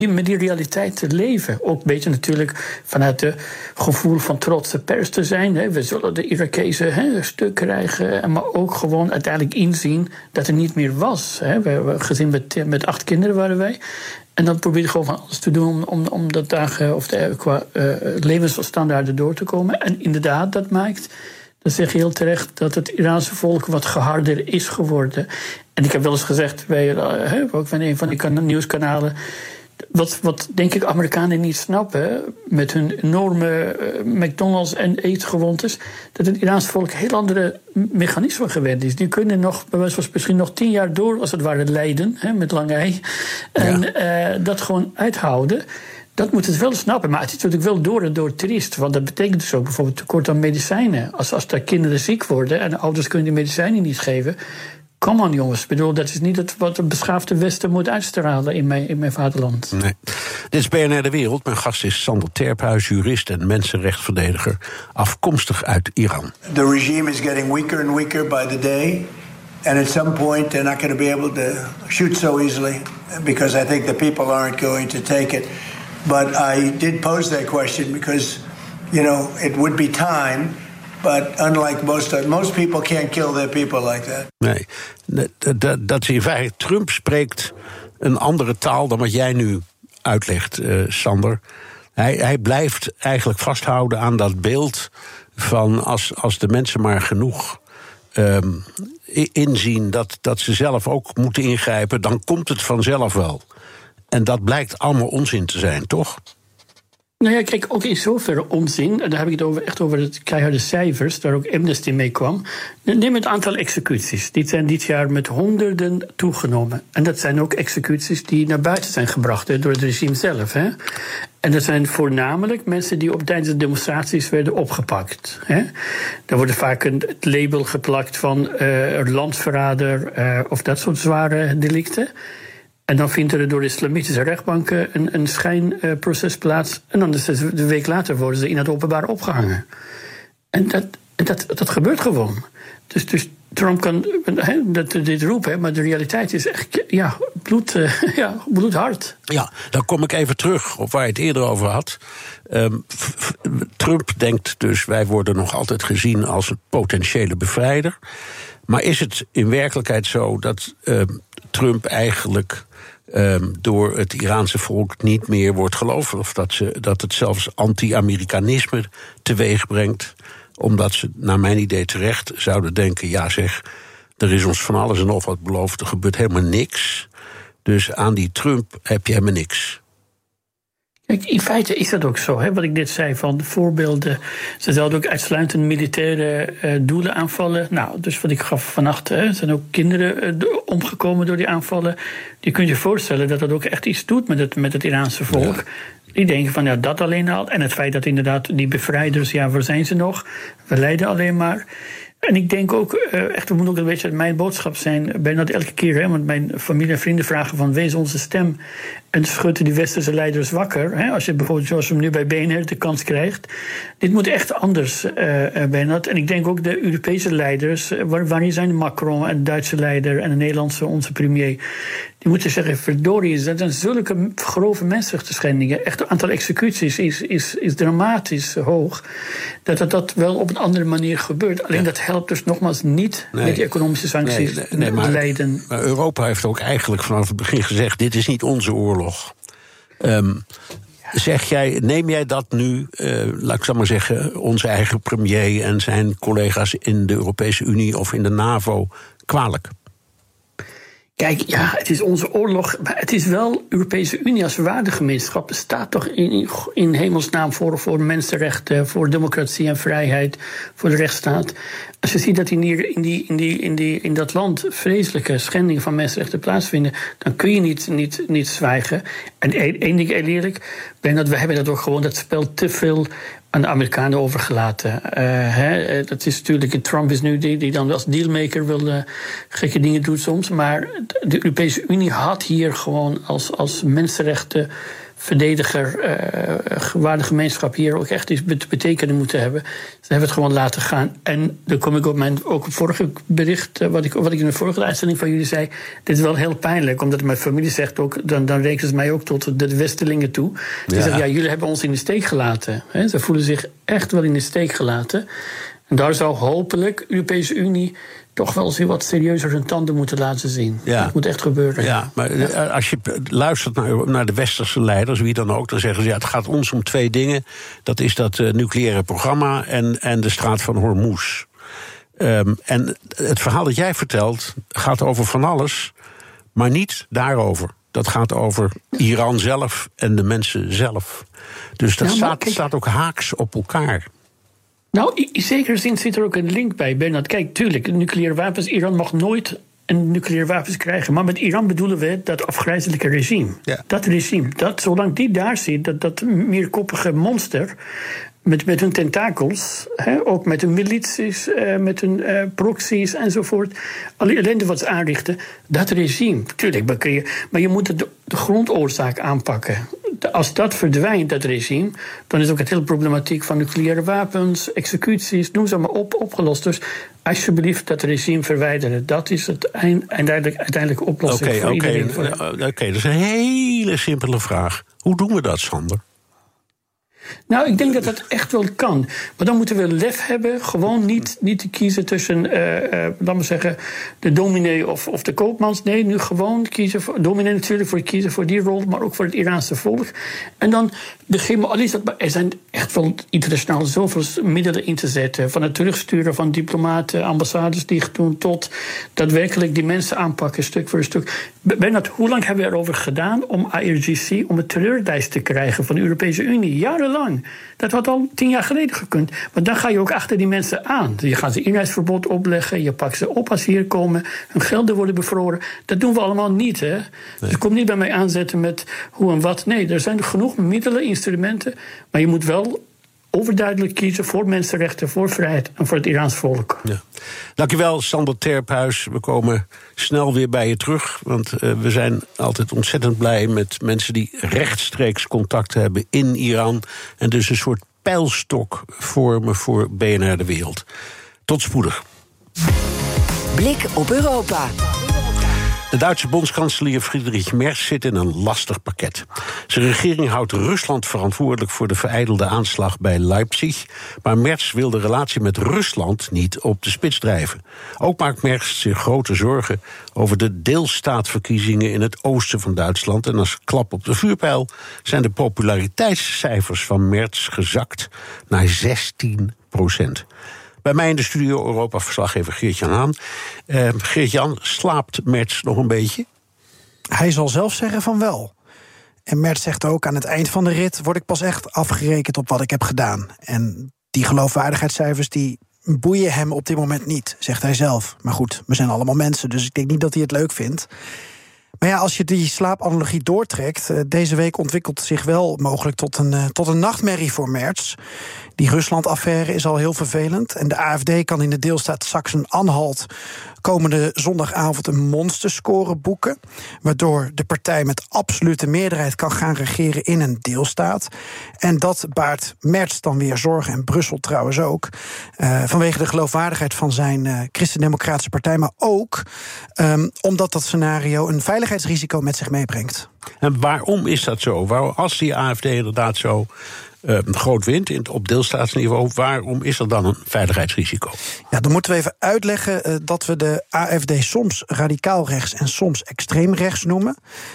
met die realiteit te leven. Ook een beetje natuurlijk vanuit het gevoel van trotse pers te zijn. Hè. We zullen de Irakezen een stuk krijgen. Maar ook gewoon uiteindelijk inzien dat er niet meer was. Hè. We hebben gezien met 8 kinderen waren wij. En dan probeer je gewoon van alles te doen om dat dagen qua levensstandaarden door te komen. En inderdaad, dat maakt, dan zeg je heel terecht, dat het Iraanse volk wat geharder is geworden. En ik heb wel eens gezegd, ook bij een van die nieuwskanalen, wat denk ik Amerikanen niet snappen, met hun enorme McDonald's en eetgewoontes, dat het Iraanse volk heel andere mechanismen gewend is. Die kunnen nog, misschien nog 10 jaar door, als het ware, lijden, met lange ei. En dat gewoon uithouden. Dat moet het wel snappen, maar het is natuurlijk wel door en door triest. Want dat betekent dus ook bijvoorbeeld tekort aan medicijnen. Als daar kinderen ziek worden en ouders kunnen die medicijnen niet geven. Come on, jongens. Ik bedoel, dat is niet wat een beschaafde Westen moet uitstralen in mijn vaderland. Nee. Dit is BNR De Wereld. Mijn gast is Sander Terphuis, jurist en mensenrechtverdediger, afkomstig uit Iran. The regime is getting weaker and weaker by the day. And at some point they're not going to be able to shoot so easily, because I think the people aren't going to take it. But I did pose that question because, it would be time. But unlike most people can't kill their people like that. Nee, dat is in feite, Trump spreekt een andere taal dan wat jij nu uitlegt, Sander. Hij blijft eigenlijk vasthouden aan dat beeld van als de mensen maar genoeg inzien dat ze zelf ook moeten ingrijpen, dan komt het vanzelf wel. En dat blijkt allemaal onzin te zijn, toch? Nou ja, kijk, ook in zoverre onzin. En daar heb ik het echt over de keiharde cijfers, daar ook Amnesty mee kwam. Neem het aantal executies. Die zijn dit jaar met honderden toegenomen. En dat zijn ook executies die naar buiten zijn gebracht door het regime zelf. Hè. En dat zijn voornamelijk mensen die tijdens de demonstraties werden opgepakt. Hè. Daar wordt vaak het label geplakt van landverrader of dat soort zware delicten. En dan vindt er door de islamitische rechtbanken een schijnproces plaats. En dan een week later worden ze in het openbaar opgehangen. En dat gebeurt gewoon. Dus Trump kan dit roepen, maar de realiteit is echt bloedhard. Ja, dan kom ik even terug op waar je het eerder over had. Trump denkt dus, wij worden nog altijd gezien als een potentiële bevrijder. Maar is het in werkelijkheid zo dat Trump eigenlijk door het Iraanse volk niet meer wordt geloofd, of dat het zelfs anti-Amerikanisme teweeg brengt, omdat ze, naar mijn idee terecht, zouden denken, ja zeg, er is ons van alles en nog wat beloofd, er gebeurt helemaal niks. Dus aan die Trump heb je helemaal niks. Kijk, in feite is dat ook zo, hè, wat ik net zei van de voorbeelden. Ze zouden ook uitsluitend militaire doelen aanvallen. Nou, dus wat ik gaf vannacht, er zijn ook kinderen omgekomen door die aanvallen. Je kunt je voorstellen dat dat ook echt iets doet met het Iraanse volk. Ja. Die denken van, dat alleen al. En het feit dat inderdaad die bevrijders, waar zijn ze nog? We lijden alleen maar. En ik denk ook, echt, we moeten ook een beetje mijn boodschap zijn, bijna elke keer, want mijn familie en vrienden vragen van, wees onze stem en schudden die westerse leiders wakker. Hè, als je bijvoorbeeld, zoals we nu bij BNR de kans krijgt. Dit moet echt anders, Bernard. En ik denk ook de Europese leiders, waar zijn Macron en de Duitse leider en de Nederlandse, onze premier, die moeten zeggen, verdorie, dat zijn zulke grove mensenrechten schendingen. Echt, het aantal executies is dramatisch hoog. Dat wel op een andere manier gebeurt. Alleen dat helpt dus nogmaals niet met die economische sancties leiden. Maar Europa heeft ook eigenlijk vanaf het begin gezegd, dit is niet onze oorlog. Neem jij dat nu, laat ik zo maar zeggen, onze eigen premier en zijn collega's in de Europese Unie of in de NAVO kwalijk? Kijk, het is onze oorlog, maar het is wel Europese Unie als waardegemeenschap. Staat toch in hemelsnaam voor mensenrechten, voor democratie en vrijheid, voor de rechtsstaat. Als je ziet dat in dat land vreselijke schendingen van mensenrechten plaatsvinden, dan kun je niet zwijgen. En één ding eerlijk, we hebben dat ook gewoon dat spel te veel aan de Amerikanen overgelaten. Dat is natuurlijk, Trump is nu die dan als dealmaker wil gekke dingen doet soms. Maar de Europese Unie had hier gewoon als mensenrechten verdediger, waardegemeenschap hier ook echt iets te betekenen moeten hebben. Ze hebben het gewoon laten gaan. En dan kom ik op ook het vorige bericht, wat ik in de vorige uitzending van jullie zei. Dit is wel heel pijnlijk, omdat mijn familie zegt ook, dan rekenen ze mij ook tot de Westelingen toe. Die zeggen, jullie hebben ons in de steek gelaten. He, ze voelen zich echt wel in de steek gelaten. En daar zou hopelijk de Europese Unie toch wel eens wat serieuzer hun tanden moeten laten zien. Ja. Dat moet echt gebeuren. Ja, maar als je luistert naar de westerse leiders, wie dan ook, dan zeggen ze, het gaat ons om 2 dingen. Dat is dat nucleaire programma en de straat van Hormuz. En het verhaal dat jij vertelt gaat over van alles, maar niet daarover. Dat gaat over Iran zelf en de mensen zelf. Dus dat staat ook haaks op elkaar. Nou, in zekere zin zit er ook een link bij, Bernard. Kijk, tuurlijk, nucleaire wapens, Iran mag nooit een nucleaire wapens krijgen. Maar met Iran bedoelen we dat afgrijzelijke regime. Ja. Dat regime, zolang die daar zit, dat meerkoppige monster met hun tentakels, ook met hun milities, met hun proxies enzovoort, alle ellende wat ze aanrichten, dat regime, tuurlijk, maar je moet de grondoorzaak aanpakken. Als dat verdwijnt, dat regime, dan is ook het hele problematiek van nucleaire wapens, executies, noem ze maar opgelost. Dus alsjeblieft dat regime verwijderen. Dat is het uiteindelijke oplossing voor iedereen. Oké, dat is een hele simpele vraag. Hoe doen we dat, Sander? Nou, ik denk dat dat echt wel kan. Maar dan moeten we lef hebben. Gewoon niet te kiezen tussen, laten we zeggen, de dominee of de koopmans. Nee, nu gewoon kiezen voor dominee natuurlijk, voor kiezen voor die rol, maar ook voor het Iraanse volk. En dan er zijn echt wel internationaal zoveel middelen in te zetten. Van het terugsturen van diplomaten, ambassades dicht doen, tot daadwerkelijk die mensen aanpakken, stuk voor stuk. Bernard, hoe lang hebben we erover gedaan om IRGC, om een terreurlijst te krijgen van de Europese Unie? Jarenlang. Dat had al 10 jaar geleden gekund. Maar dan ga je ook achter die mensen aan. Je gaat ze inreisverbod opleggen, je pakt ze op als ze hier komen, hun gelden worden bevroren. Dat doen we allemaal niet, hè? Nee. Dus kom niet bij mij aanzetten met hoe en wat. Nee, er zijn genoeg middelen, instrumenten, maar je moet wel overduidelijk kiezen voor mensenrechten, voor vrijheid en voor het Iraans volk. Ja. Dankjewel, Sander Terphuis. We komen snel weer bij je terug, want we zijn altijd ontzettend blij met mensen die rechtstreeks contact hebben in Iran en dus een soort pijlstok vormen voor BNR De Wereld. Tot spoedig. Blik op Europa. De Duitse bondskanselier Friedrich Merz zit in een lastig pakket. Zijn regering houdt Rusland verantwoordelijk voor de verijdelde aanslag bij Leipzig, maar Merz wil de relatie met Rusland niet op de spits drijven. Ook maakt Merz zich grote zorgen over de deelstaatverkiezingen in het oosten van Duitsland. En als klap op de vuurpijl zijn de populariteitscijfers van Merz gezakt naar 16%. Bij mij in de studio Europa-verslaggever Geert-Jan Haan. Geert-Jan, slaapt Merz nog een beetje? Hij zal zelf zeggen van wel. En Merz zegt ook, aan het eind van de rit word ik pas echt afgerekend op wat ik heb gedaan. En die geloofwaardigheidscijfers die boeien hem op dit moment niet, zegt hij zelf. Maar goed, we zijn allemaal mensen, dus ik denk niet dat hij het leuk vindt. Maar ja, als je die slaapanalogie doortrekt, deze week ontwikkelt zich wel mogelijk tot een nachtmerrie voor Merz. Die Rusland-affaire is al heel vervelend. En de AfD kan in de deelstaat Sachsen-Anhalt komende zondagavond een monsterscore boeken, waardoor de partij met absolute meerderheid kan gaan regeren in een deelstaat. En dat baart Merz dan weer zorgen, en Brussel trouwens ook, vanwege de geloofwaardigheid van zijn Christen-Democratische partij, maar ook omdat dat scenario een veiligheidsrisico met zich meebrengt. En waarom is dat zo? Als die AfD inderdaad zo groot wint op deelstaatsniveau, waarom is er dan een veiligheidsrisico? Ja, dan moeten we even uitleggen dat we de AfD soms radicaal rechts en soms extreem rechts noemen.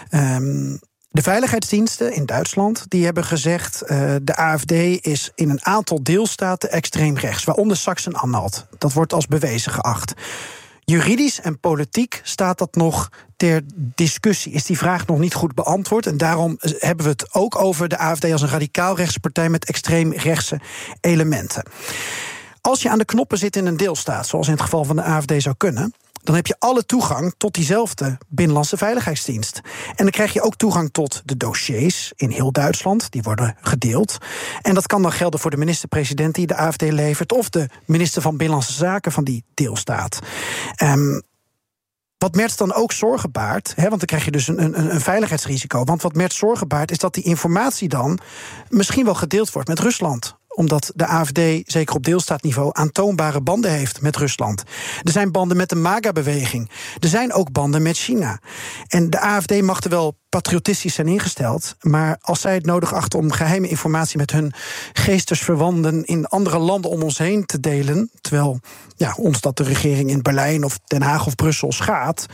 De veiligheidsdiensten in Duitsland die hebben gezegd, de AfD is in een aantal deelstaten extreem rechts, waaronder Sachsen-Anhalt. Dat wordt als bewezen geacht. Juridisch en politiek staat dat nog ter discussie. Is die vraag nog niet goed beantwoord? En daarom hebben we het ook over de AfD als een radicaal-rechtse partij met extreem-rechtse elementen. Als je aan de knoppen zit in een deelstaat, zoals in het geval van de AfD zou kunnen, dan heb je alle toegang tot diezelfde Binnenlandse Veiligheidsdienst. En dan krijg je ook toegang tot de dossiers in heel Duitsland. Die worden gedeeld. En dat kan dan gelden voor de minister-president die de AfD levert, of de minister van Binnenlandse Zaken van die deelstaat. Wat Merz dan ook zorgen baart, want dan krijg je dus een veiligheidsrisico. Want wat Merz zorgen baart, is dat die informatie dan misschien wel gedeeld wordt met Rusland. Omdat de AfD, zeker op deelstaatniveau, aantoonbare banden heeft met Rusland. Er zijn banden met de MAGA-beweging. Er zijn ook banden met China. En de AfD mag er wel patriotistisch zijn ingesteld, maar als zij het nodig achten om geheime informatie met hun geestesverwanden in andere landen om ons heen te delen, terwijl ons dat de regering in Berlijn of Den Haag of Brussel schaadt,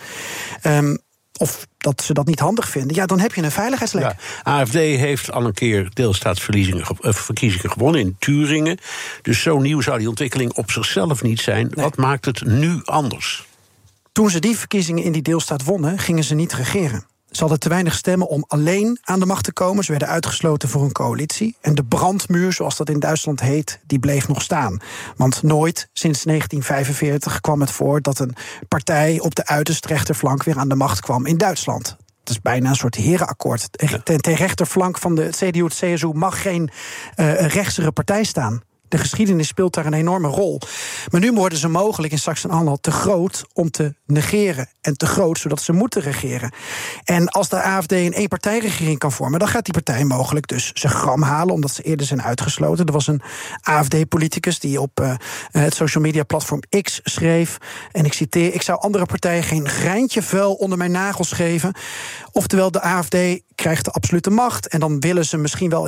of dat ze dat niet handig vinden, dan heb je een veiligheidslek. Ja, AfD heeft al een keer deelstaatsverkiezingen gewonnen in Thüringen. Dus zo nieuw zou die ontwikkeling op zichzelf niet zijn. Nee. Wat maakt het nu anders? Toen ze die verkiezingen in die deelstaat wonnen, gingen ze niet regeren. Ze hadden te weinig stemmen om alleen aan de macht te komen. Ze werden uitgesloten voor een coalitie. En de brandmuur, zoals dat in Duitsland heet, die bleef nog staan. Want nooit sinds 1945 kwam het voor dat een partij op de uiterst rechterflank weer aan de macht kwam in Duitsland. Het is bijna een soort herenakkoord. Ten rechterflank van de CDU, het CSU, mag geen rechtsere partij staan. De geschiedenis speelt daar een enorme rol. Maar nu worden ze mogelijk in Sachsen-Anhalt te groot om te negeren. En te groot zodat ze moeten regeren. En als de AfD een eenpartijregering kan vormen, dan gaat die partij mogelijk dus zijn gram halen, omdat ze eerder zijn uitgesloten. Er was een AfD-politicus die op het social media platform X schreef, en ik citeer: ik zou andere partijen geen greintje vuil onder mijn nagels geven. Oftewel, de AfD krijgt de absolute macht. En dan willen ze misschien wel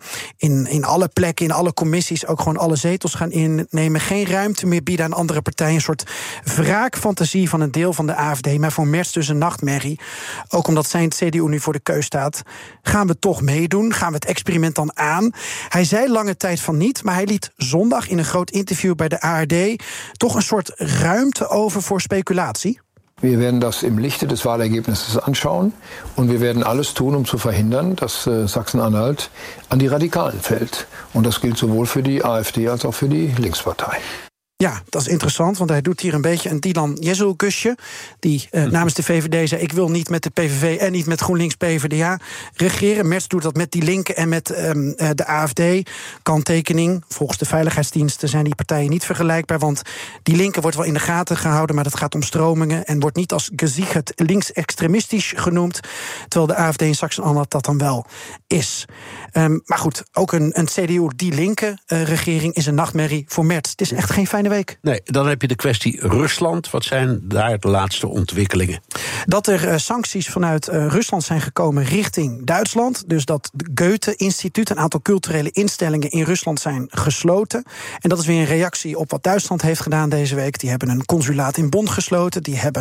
in alle plekken, in alle commissies ook gewoon alle zetels gaan innemen. Geen ruimte meer bieden aan andere partijen. Een soort wraakfantasie van een deel van de AfD. Maar voor Merz dus een nachtmerrie. Ook omdat zijn CDU nu voor de keus staat. Gaan we toch meedoen? Gaan we het experiment dan aan? Hij zei lange tijd van niet, maar hij liet zondag in een groot interview bij de ARD toch een soort ruimte over voor speculatie. Wir werden das im Lichte des Wahlergebnisses anschauen und wir werden alles tun, um zu verhindern, dass Sachsen-Anhalt an die Radikalen fällt. Und das gilt sowohl für die AfD als auch für die Linkspartei. Ja, dat is interessant, want hij doet hier een beetje een Dylan Jezel-kusje, die namens de VVD zei: ik wil niet met de PVV en niet met GroenLinks-PVDA regeren. Merz doet dat met die linken en met de AfD. Kanttekening: volgens de veiligheidsdiensten zijn die partijen niet vergelijkbaar, want die linken wordt wel in de gaten gehouden, maar dat gaat om stromingen en wordt niet als gesichert linksextremistisch genoemd, terwijl de AfD in Sachsen-Anhalt dat dan wel is. Maar goed, ook een CDU die linken regering is een nachtmerrie voor Merz. Het is echt geen fijne week. Nee, dan heb je de kwestie Rusland. Wat zijn daar de laatste ontwikkelingen? Dat er sancties vanuit Rusland zijn gekomen richting Duitsland. Dus dat het Goethe-instituut, een aantal culturele instellingen in Rusland zijn gesloten. En dat is weer een reactie op wat Duitsland heeft gedaan deze week. Die hebben een consulaat in Bonn gesloten. Die hebben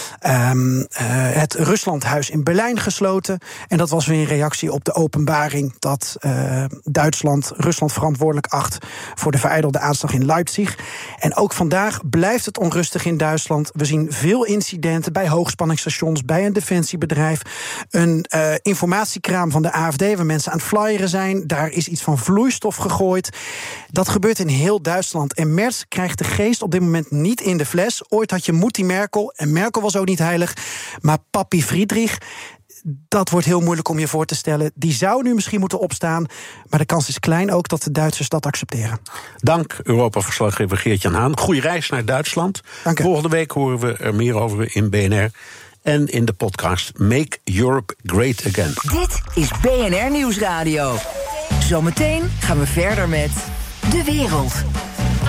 het Ruslandhuis in Berlijn gesloten. En dat was weer een reactie op de openbaring dat Duitsland Rusland verantwoordelijk acht voor de vereidelde aanslag in Leipzig. En ook vandaag blijft het onrustig in Duitsland. We zien veel incidenten bij hoogspanningsstations, bij een defensiebedrijf, een informatiekraam van de AfD waar mensen aan het flyeren zijn. Daar is iets van vloeistof gegooid. Dat gebeurt in heel Duitsland. En Merz krijgt de geest op dit moment niet in de fles. Ooit had je Mutti Merkel, en Merkel was ook niet heilig, maar papi Friedrich, dat wordt heel moeilijk om je voor te stellen. Die zou nu misschien moeten opstaan, maar de kans is klein ook dat de Duitsers dat accepteren. Dank, Europa-verslaggever Geert-Jan Haan. Goeie reis naar Duitsland. Dank u. Volgende week horen we er meer over in BNR en in de podcast Make Europe Great Again. Dit is BNR Nieuwsradio. Zometeen gaan we verder met De Wereld.